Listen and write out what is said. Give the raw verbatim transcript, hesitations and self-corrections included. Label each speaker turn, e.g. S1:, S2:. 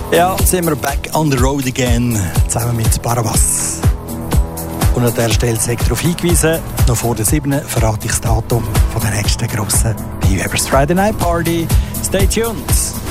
S1: Ja, jetzt sind wir back on the road again, zusammen mit Barabas. Und an dieser Stelle sei ich darauf hingewiesen, noch vor der siebten verrate ich das Datum von der nächsten grossen P-Webers Friday Night Party. Stay tuned!